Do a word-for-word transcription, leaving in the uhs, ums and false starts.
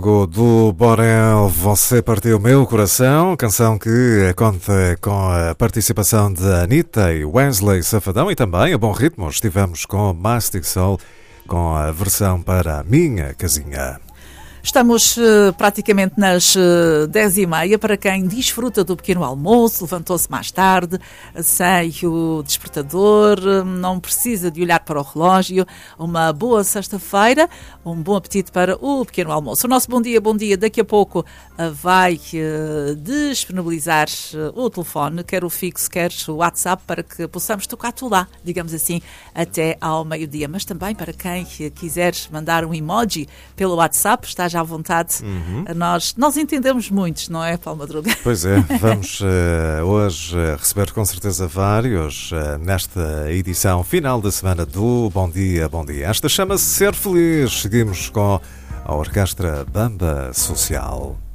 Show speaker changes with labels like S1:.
S1: Do Borel, Você Partiu Meu Coração, canção que conta com a participação de Anitta e Wesley Safadão e também a Bom Ritmo. Estivemos com Mastic Soul com a versão para a Minha Casinha.
S2: Estamos uh, praticamente nas uh, dez e meia. Para quem desfruta do pequeno almoço, levantou-se mais tarde, sem o despertador, não precisa de olhar para o relógio. Uma boa sexta-feira, um bom apetite para o pequeno almoço. O nosso Bom Dia, Bom Dia, daqui a pouco uh, vai uh, disponibilizar uh, o telefone, quer o fixo, quer o WhatsApp, para que possamos tocar-te lá, digamos assim, até ao meio-dia. Mas também para quem uh, quiser mandar um emoji pelo WhatsApp, está já à vontade.
S1: Uhum.
S2: Nós, nós entendemos muitos, não é, Paulo Madruga?
S1: Pois é, vamos uh, hoje uh, receber com certeza vários uh, nesta edição final da semana do Bom Dia, Bom Dia. Esta chama-se Ser Feliz. Seguimos com a Orquestra Bamba Social.